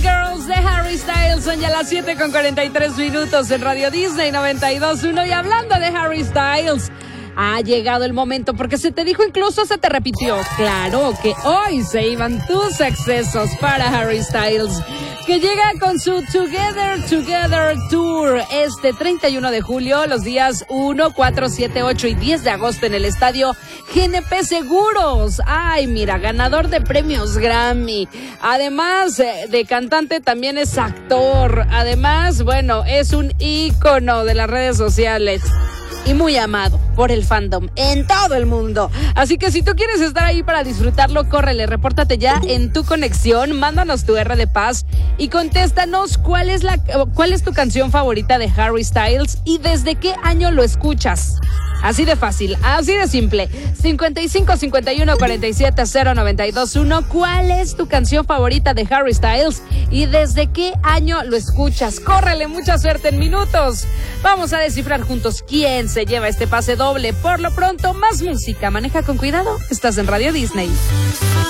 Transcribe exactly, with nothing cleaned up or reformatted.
Girls de Harry Styles. Son ya las siete con cuarenta y tres minutos en Radio Disney noventa y dos punto uno. Y hablando de Harry Styles, ha llegado el momento, porque se te dijo, incluso se te repitió. Claro que hoy se iban tus accesos para Harry Styles, que llega con su Together Together Tour este treinta y uno de julio, los días uno, cuatro, siete, ocho y diez de agosto en el estadio G N P Seguros. Ay, mira, ganador de premios Grammy. Además de cantante, también es actor. Además, bueno, es un ícono de las redes sociales y muy amado por el fandom en todo el mundo. Así que si tú quieres estar ahí para disfrutarlo, córrele, repórtate ya en Tu Conexión, mándanos tu R de paz y contéstanos cuál es la cuál es tu canción favorita de Harry Styles y desde qué año lo escuchas. Así de fácil, así de simple. cincuenta y cinco, cincuenta y uno, cuarenta y siete, cero, noventa y dos, uno. ¿Cuál es tu canción favorita de Harry Styles y desde qué año lo escuchas? Córrele, mucha suerte en minutos. Vamos a descifrar juntos quién se lleva este pase doble. Por lo pronto, más música. Maneja con cuidado. Estás en Radio Disney.